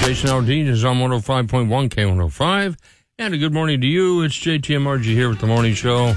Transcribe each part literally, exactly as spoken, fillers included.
Jason Aldean is on one oh five point one K one oh five. And a good morning to you. It's J T and Margie here with the morning show.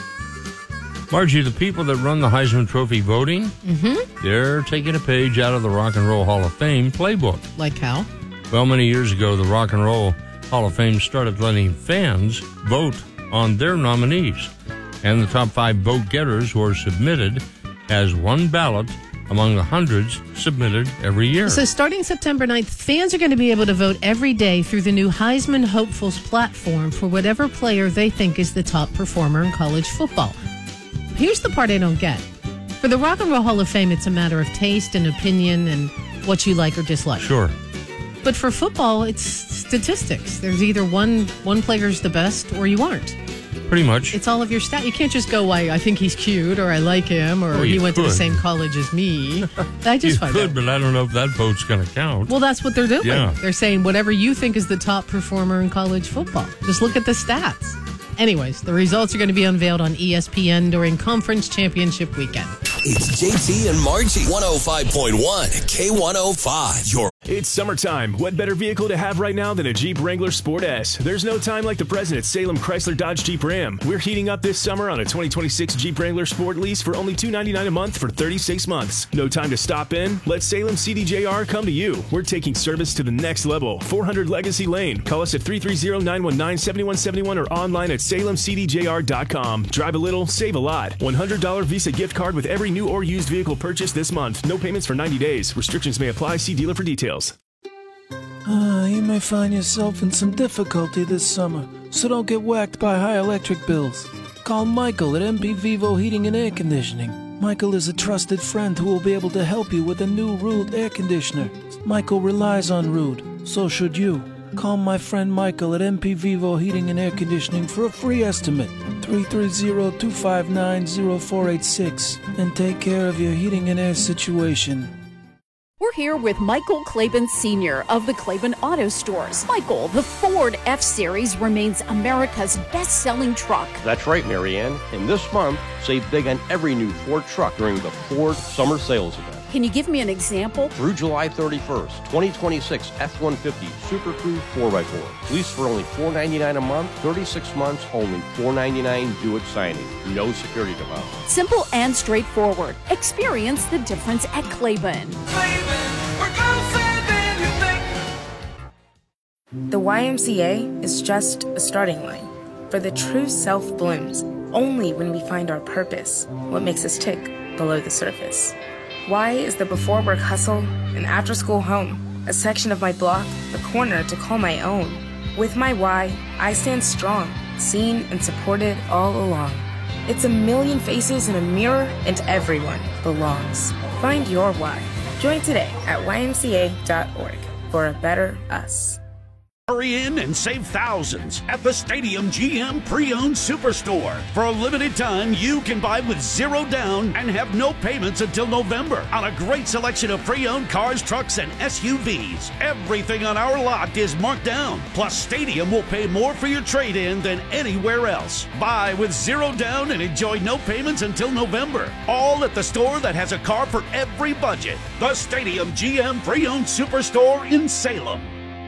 Margie, the people that run the Heisman Trophy voting, mm-hmm. they're taking a page out of the Rock and Roll Hall of Fame playbook. Like how? Well, many years ago, the Rock and Roll Hall of Fame started letting fans vote on their nominees. And the top five vote getters were submitted as one ballot among the hundreds submitted every year. So starting September ninth, fans are going to be able to vote every day through the new Heisman Hopefuls platform for whatever player they think is the top performer in college football. Here's the part I don't get. For the Rock and Roll Hall of Fame, it's a matter of taste and opinion and what you like or dislike. Sure. But for football, it's statistics. There's either one one player's the best or you aren't. Pretty much. It's all of your stats. You can't just go, I, I think he's cute, or I like him, or well, he went could. to the same college as me. I just you find could, out. but I don't know if that vote's going to count. Well, that's what they're doing. Yeah. They're saying whatever you think is the top performer in college football. Just look at the stats. Anyways, the results are going to be unveiled on E S P N during Conference Championship Weekend. It's J T and Margie, one oh five point one K one oh five. Your It's summertime. What better vehicle to have right now than a Jeep Wrangler Sport S? There's no time like the present at Salem Chrysler Dodge Jeep Ram. We're heating up this summer on a twenty twenty-six Jeep Wrangler Sport lease for only two hundred ninety-nine dollars a month for thirty-six months. No time to stop in? Let Salem C D J R come to you. We're taking service to the next level. four hundred Legacy Lane. Call us at three three zero, nine one nine, seven one seven one or online at salem c d j r dot com. Drive a little, save a lot. one hundred dollars Visa gift card with every new or used vehicle purchase this month. No payments for ninety days. Restrictions may apply. See dealer for details. Uh, you may find yourself in some difficulty this summer, so don't get whacked by high electric bills. Call Michael at M P Vivo Heating and Air Conditioning. Michael is a trusted friend who will be able to help you with a new Rude air conditioner. Michael relies on Rude, so should you. Call my friend Michael at M P Vivo Heating and Air Conditioning for a free estimate. three three zero, two five nine, zero four eight six and take care of your heating and air situation. We're here with Michael Claiborne Senior of the Claiborne Auto Stores. Michael, the Ford F-Series remains America's best-selling truck. That's right, Marianne. And this month, save big on every new Ford truck during the Ford Summer Sales Event. Can you give me an example? Through July thirty-first, twenty twenty-six F one fifty Super Crew four by four. Lease for only four hundred ninety-nine dollars a month, thirty-six months, only four hundred ninety-nine dollars due at signing. No security deposit. Simple and straightforward. Experience the difference at Claiborne. Claiborne, we're closer than you think. The Y M C A is just a starting line. For the true self blooms only when we find our purpose, what makes us tick below the surface. Y is the before work hustle, an after school home, a section of my block, a corner to call my own. With my Y, I stand strong, seen and supported all along. It's a million faces in a mirror and everyone belongs. Find your Y. Join today at y m c a dot org for a better us. Hurry in and save thousands at the Stadium G M Pre-Owned Superstore. For a limited time, you can buy with zero down and have no payments until November on a great selection of pre-owned cars, trucks, and S U Vs. Everything on our lot is marked down. Plus, Stadium will pay more for your trade-in than anywhere else. Buy with zero down and enjoy no payments until November. All at the store that has a car for every budget. The Stadium G M Pre-Owned Superstore in Salem.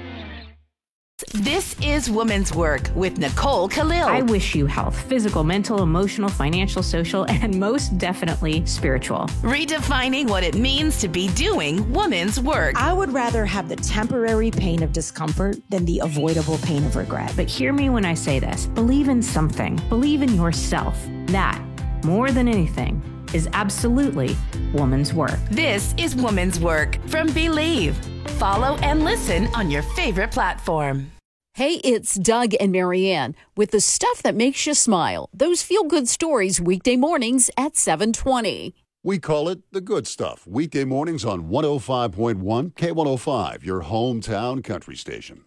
This is Women's Work with Nicole Khalil. I wish you health, physical, mental, emotional, financial, social, and most definitely spiritual. Redefining what it means to be doing women's work. I would rather have the temporary pain of discomfort than the avoidable pain of regret. But hear me when I say this. Believe in something. Believe in yourself. That, more than anything, is absolutely woman's work. This is Woman's Work from Believe. Follow and listen on your favorite platform. Hey, it's Doug and Marianne with the stuff that makes you smile. Those feel-good stories weekday mornings at seven twenty. We call it The Good Stuff. Weekday mornings on one oh five point one K one oh five, your hometown country station.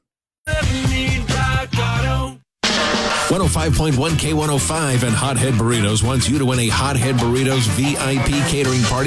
one oh five point one K one oh five and Hothead Burritos wants you to win a Hothead Burritos V I P catering party